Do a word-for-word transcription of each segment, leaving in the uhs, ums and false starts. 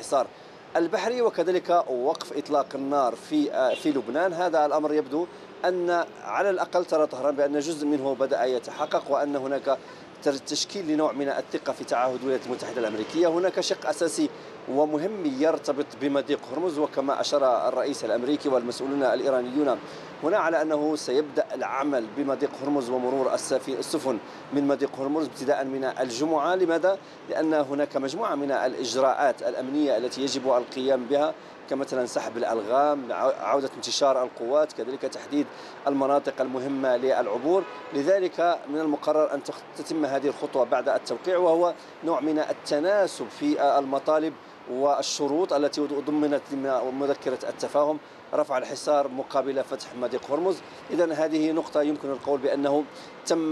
الحصار البحري وكذلك وقف إطلاق النار في في لبنان. هذا الأمر يبدو أن على الأقل ترى طهران بأن جزء منه بدأ يتحقق، وأن هناك تشكيل لنوع من الثقة في تعهد الولايات المتحدة الأمريكية. هناك شق أساسي ومهم يرتبط بمضيق هرمز، وكما أشار الرئيس الأمريكي والمسؤولون الإيرانيون هنا على أنه سيبدأ العمل بمضيق هرمز ومرور السفن من مضيق هرمز ابتداء من الجمعة. لماذا؟ لأن هناك مجموعة من الإجراءات الأمنية التي يجب القيام بها، كمثلا سحب الألغام، عودة انتشار القوات، كذلك تحديد المناطق المهمة للعبور. لذلك من المقرر أن تتم هذه الخطوة بعد التوقيع، وهو نوع من التناسب في المطالب والشروط التي ضمنت مذكرة التفاهم، رفع الحصار مقابل فتح مضيق هرمز. إذن هذه نقطة يمكن القول بأنه تم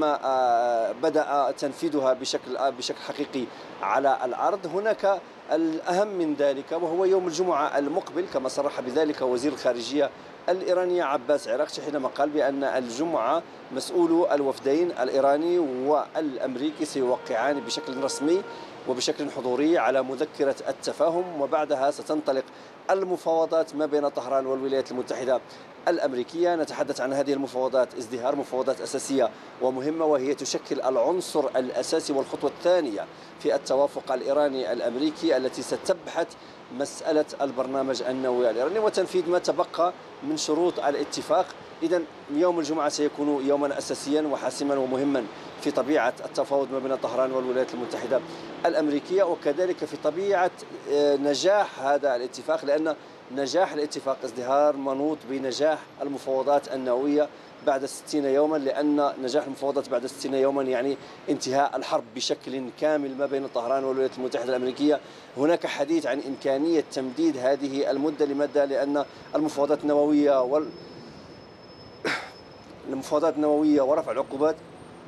بدأ تنفيذها بشكل بشكل حقيقي على الأرض. هناك الأهم من ذلك وهو يوم الجمعة المقبل، كما صرح بذلك وزير الخارجية الإيراني عباس عراقچي حينما قال بأن الجمعة مسؤولو الوفدين الإيراني والأمريكي سيوقعان بشكل رسمي وبشكل حضوري على مذكرة التفاهم، وبعدها ستنطلق المفاوضات ما بين طهران والولايات المتحدة الأمريكية. نتحدث عن هذه المفاوضات ازدهار مفاوضات أساسية ومهمة، وهي تشكل العنصر الأساسي والخطوة الثانية في التوافق الإيراني الأمريكي التي ستبحث مسألة البرنامج النووي الإيراني وتنفيذ ما تبقى من شروط الاتفاق. إذن يوم الجمعة سيكون يوما أساسيا وحاسما ومهما في طبيعة التفاوض ما بين طهران والولايات المتحدة الأمريكية، وكذلك في طبيعة نجاح هذا الاتفاق، لأن نجاح الاتفاق ازدهار منوط بنجاح المفاوضات النووية بعد ستين يوما، لأن نجاح المفاوضات بعد ستين يوما يعني انتهاء الحرب بشكل كامل ما بين طهران والولايات المتحدة الأمريكية. هناك حديث عن إمكانية تمديد هذه المدة لمدة، لأن المفاوضات النووية وال المفاوضات النووية ورفع العقوبات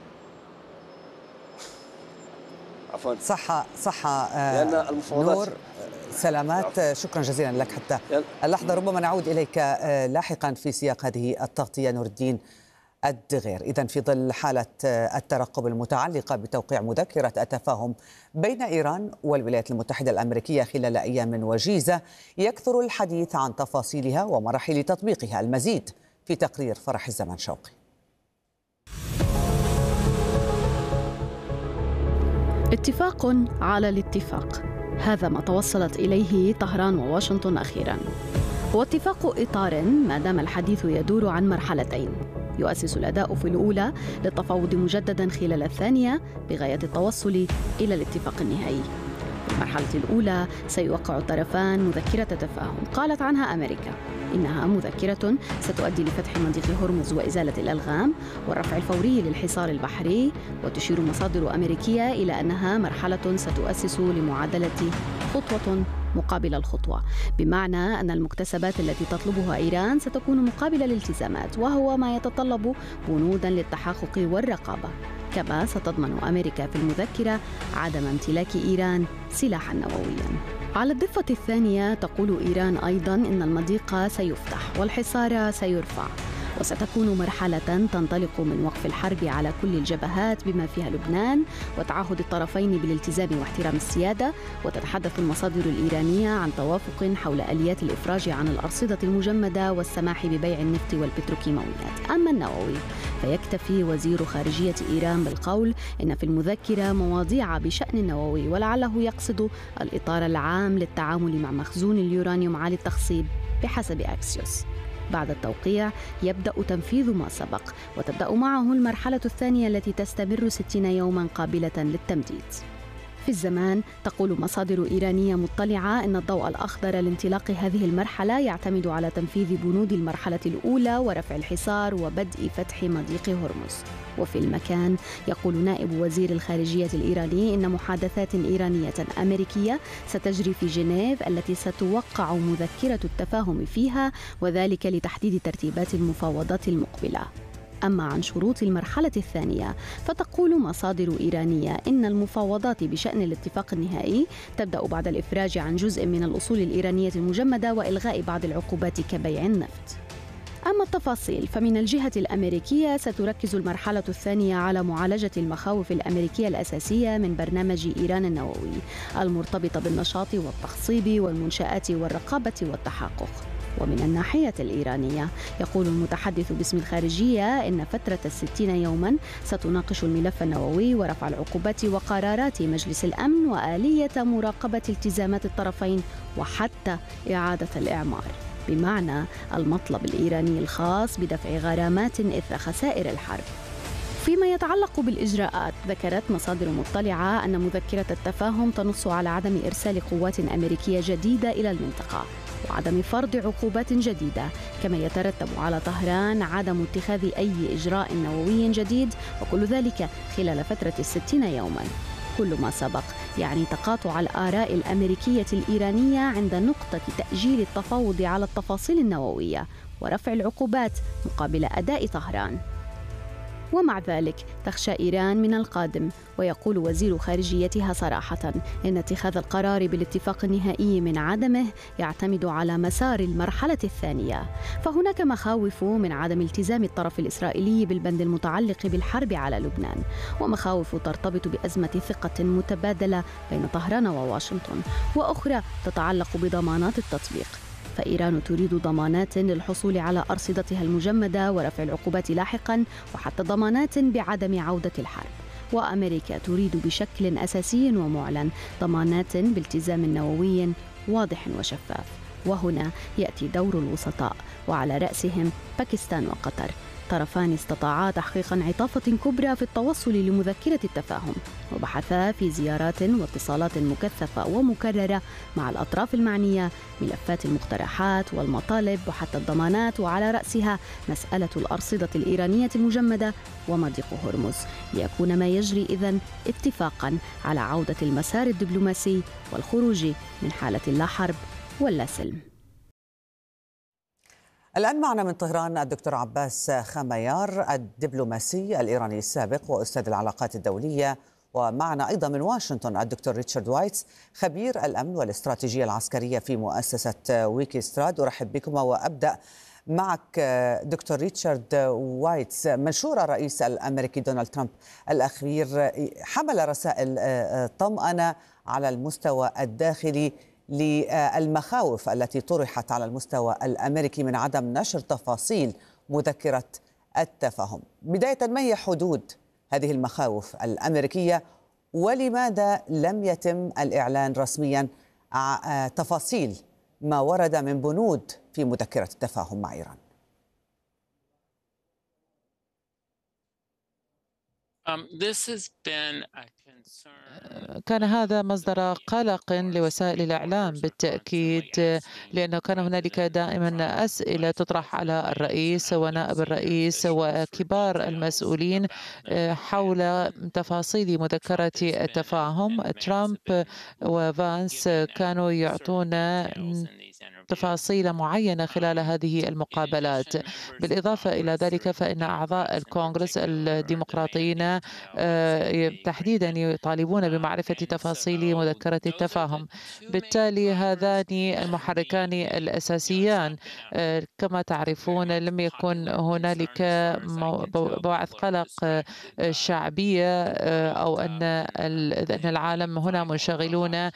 عفوا صحة صحة لأن المفاوضات نور سلامات. شكرا جزيلا لك. حتى اللحظة ربما نعود إليك لاحقا في سياق هذه التغطية نور الدين الدغير. إذن في ظل حالة الترقب المتعلقة بتوقيع مذكرة التفاهم بين إيران والولايات المتحدة الأمريكية خلال أيام وجيزة، يكثر الحديث عن تفاصيلها ومراحل تطبيقها. المزيد في تقرير فرح الزمان شوقي. اتفاق على الاتفاق، هذا ما توصلت إليه طهران وواشنطن أخيراً. هو اتفاق إطار ما دام الحديث يدور عن مرحلتين، يؤسس الأداء في الأولى للتفاوض مجدداً خلال الثانية بغاية التوصل إلى الاتفاق النهائي. في المرحلة الأولى سيوقع الطرفان مذكرة تفاهم قالت عنها أمريكا إنها مذكرة ستؤدي لفتح مضيق هرمز وإزالة الألغام والرفع الفوري للحصار البحري، وتشير مصادر أمريكية إلى أنها مرحلة ستؤسس لمعادلة خطوة مقابل الخطوة، بمعنى أن المكتسبات التي تطلبها إيران ستكون مقابل الالتزامات، وهو ما يتطلب بنودا للتحقق والرقابة. كما ستضمن أمريكا في المذكرة عدم امتلاك إيران سلاحا نوويا. على الضفة الثانية تقول إيران أيضا إن المضيق سيفتح والحصار سيرفع، وستكون مرحلة تنطلق من وقف الحرب على كل الجبهات بما فيها لبنان وتعهد الطرفين بالالتزام واحترام السيادة. وتتحدث المصادر الإيرانية عن توافق حول آليات الإفراج عن الأرصدة المجمدة والسماح ببيع النفط والبتروكيماويات. أما النووي فيكتفي وزير خارجية إيران بالقول إن في المذكرة مواضيع بشأن النووي، ولعله يقصد الإطار العام للتعامل مع مخزون اليورانيوم عالي التخصيب بحسب أكسيوس. بعد التوقيع يبدأ تنفيذ ما سبق، وتبدأ معه المرحلة الثانية التي تستمر ستين يوما قابلة للتمديد. في الزمان تقول مصادر إيرانية مطلعة أن الضوء الأخضر لانطلاق هذه المرحلة يعتمد على تنفيذ بنود المرحلة الأولى ورفع الحصار وبدء فتح مضيق هرمز. وفي المكان يقول نائب وزير الخارجية الإيراني إن محادثات إيرانية أمريكية ستجري في جنيف التي ستوقع مذكرة التفاهم فيها، وذلك لتحديد ترتيبات المفاوضات المقبلة. أما عن شروط المرحلة الثانية فتقول مصادر إيرانية إن المفاوضات بشأن الاتفاق النهائي تبدأ بعد الإفراج عن جزء من الأصول الإيرانية المجمدة وإلغاء بعض العقوبات كبيع النفط. أما التفاصيل فمن الجهة الأمريكية ستركز المرحلة الثانية على معالجة المخاوف الأمريكية الأساسية من برنامج إيران النووي المرتبطة بالنشاط والتخصيب والمنشآت والرقابة والتحقق. ومن الناحية الإيرانية يقول المتحدث باسم الخارجية إن فترة الستين يوما ستناقش الملف النووي ورفع العقوبات وقرارات مجلس الأمن وآلية مراقبة التزامات الطرفين وحتى إعادة الإعمار، بمعنى المطلب الإيراني الخاص بدفع غرامات إثر خسائر الحرب. فيما يتعلق بالإجراءات ذكرت مصادر مطلعة أن مذكرة التفاهم تنص على عدم إرسال قوات أمريكية جديدة إلى المنطقة وعدم فرض عقوبات جديدة، كما يترتب على طهران عدم اتخاذ أي إجراء نووي جديد، وكل ذلك خلال فترة الستين يوما. كل ما سبق يعني تقاطع الآراء الأمريكية الإيرانية عند نقطة تأجيل التفاوض على التفاصيل النووية ورفع العقوبات مقابل أداء طهران. ومع ذلك تخشى إيران من القادم، ويقول وزير خارجيتها صراحة إن اتخاذ القرار بالاتفاق النهائي من عدمه يعتمد على مسار المرحلة الثانية، فهناك مخاوف من عدم التزام الطرف الإسرائيلي بالبند المتعلق بالحرب على لبنان، ومخاوف ترتبط بأزمة ثقة متبادلة بين طهران وواشنطن، وأخرى تتعلق بضمانات التطبيق. فإيران تريد ضمانات للحصول على أرصدتها المجمدة ورفع العقوبات لاحقاً، وحتى ضمانات بعدم عودة الحرب. وأمريكا تريد بشكل أساسي ومعلن ضمانات بالتزام نووي واضح وشفاف. وهنا يأتي دور الوسطاء، وعلى رأسهم باكستان وقطر، طرفان استطاعا تحقيق انعطافة كبرى في التوصل لمذكرة التفاهم، وبحثا في زيارات واتصالات مكثفة ومكررة مع الأطراف المعنية ملفات المقترحات والمطالب وحتى الضمانات، وعلى رأسها مسألة الأرصدة الإيرانية المجمدة ومضيق هرمز، ليكون ما يجري إذن اتفاقا على عودة المسار الدبلوماسي والخروج من حالة لا حرب ولا سلم. الآن معنا من طهران الدكتور عباس خميار الدبلوماسي الإيراني السابق وأستاذ العلاقات الدولية، ومعنا أيضا من واشنطن الدكتور ريتشارد وايتس خبير الأمن والاستراتيجية العسكرية في مؤسسة ويكيستراد. أرحب بكما وأبدأ معك دكتور ريتشارد وايتس. منشور الرئيس الأمريكي دونالد ترامب الأخير حمل رسائل طمأنة على المستوى الداخلي للمخاوف التي طرحت على المستوى الأمريكي من عدم نشر تفاصيل مذكرة التفاهم. بداية، ما هي حدود هذه المخاوف الأمريكية، ولماذا لم يتم الإعلان رسميا تفاصيل ما ورد من بنود في مذكرة التفاهم مع إيران؟ Um, this has been a كان هذا مصدر قلق لوسائل الإعلام بالتأكيد، لأنه كان هنالك دائما أسئلة تطرح على الرئيس ونائب الرئيس وكبار المسؤولين حول تفاصيل مذكرة التفاهم. ترامب وفانس كانوا يعطون تفاصيل معينة خلال هذه المقابلات. بالإضافة إلى ذلك فإن أعضاء الكونغرس الديمقراطيين تحديدا يطالبون بمعرفة تفاصيل مذكرة التفاهم. بالتالي هذان المحركان الأساسيان كما تعرفون لم يكن هنالك بواعث قلق شعبية أو أن العالم هنا منشغلون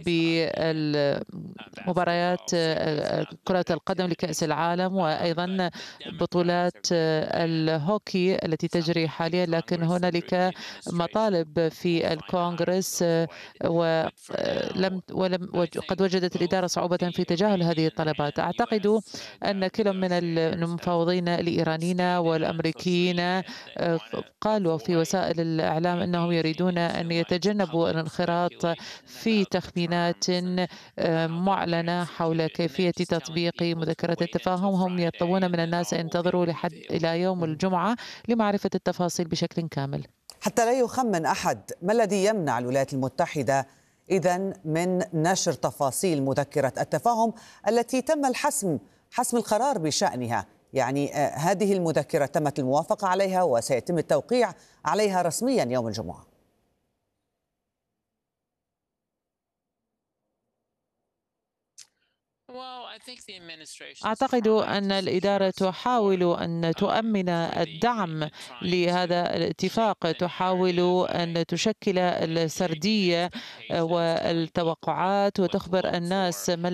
بمباريات كرة القدم لكأس العالم وأيضا بطولات الهوكي التي تجري حاليا، لكن هنالك مطالب في الكونغرس ولم ولم قد وجدت الإدارة صعوبة في تجاهل هذه الطلبات. أعتقد أن كلا من المفاوضين الإيرانيين والأمريكيين قالوا في وسائل الإعلام أنهم يريدون أن يتجنبوا الانخراط في تخمينات معلنة حول كيفية تطبيق مذكرة التفاهم. هم يطلبون من الناس أن ينتظروا لحد إلى يوم الجمعة لمعرفة التفاصيل بشكل كامل. حتى لا يخمن أحد، ما الذي يمنع الولايات المتحدة إذن من نشر تفاصيل مذكرة التفاهم التي تم الحسم حسم القرار بشأنها؟ يعني هذه المذكرة تمت الموافقة عليها وسيتم التوقيع عليها رسميا يوم الجمعة. أعتقد أن الإدارة تحاول أن تؤمن الدعم لهذا الاتفاق، تحاول أن تشكل السردية والتوقعات وتخبر الناس ما